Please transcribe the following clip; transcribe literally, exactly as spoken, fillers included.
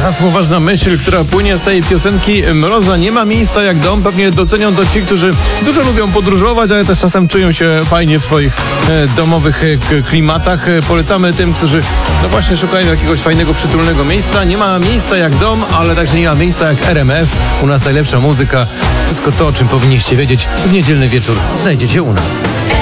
hasło, ważna myśl, która płynie z tej piosenki Mroza. Nie ma miejsca jak dom. Pewnie docenią to ci, którzy dużo lubią podróżować, ale też czasem czują się fajnie w swoich e, domowych e, klimatach. E, polecamy tym, którzy no właśnie szukają jakiegoś fajnego, przytulnego miejsca. Nie ma miejsca jak dom, ale także nie ma miejsca jak R M F. U nas najlepsza muzyka. Wszystko to, o czym powinniście wiedzieć w niedzielny wieczór, znajdziecie u nas.